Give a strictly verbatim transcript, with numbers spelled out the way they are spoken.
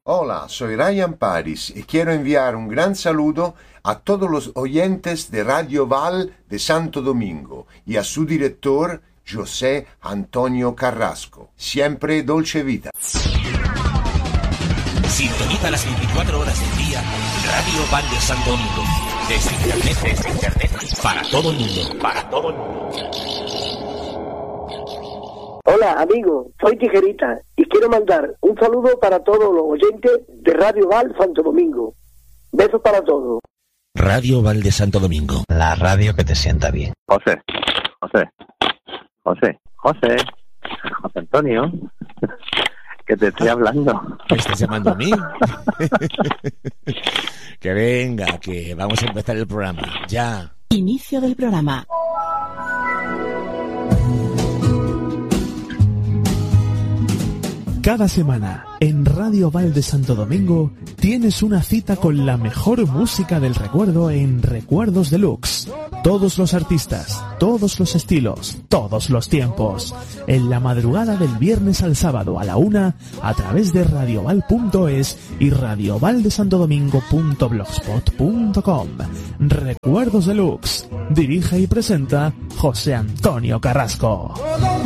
Hola, soy Ryan Paris y quiero enviar un gran saludo a todos los oyentes de Radio Val de Santo Domingo y a su director, José Antonio Carrasco. Siempre Dolce Vita. Sintoniza las veinticuatro horas del día Radio Val de Santo Domingo. Desde internet, desde internet, para todo el mundo, para todo el mundo. Hola, amigo, soy Tijerita y quiero mandar un saludo para todos los oyentes de Radio Val Santo Domingo. Besos para todos. Radio Val de Santo Domingo. La radio que te sienta bien. José, José, José, José, José Antonio, que te estoy hablando. ¿Me estás llamando a mí? Que venga, que vamos a empezar el programa. Ya. Inicio del programa. Cada semana, en Radio Val de Santo Domingo, tienes una cita con la mejor música del recuerdo en Recuerdos Deluxe. Todos los artistas, todos los estilos, todos los tiempos. En la madrugada del viernes al sábado a la una, a través de radioval punto es y radiovaldesantodomingo punto blogspot punto com. Recuerdos Deluxe. Dirige y presenta José Antonio Carrasco.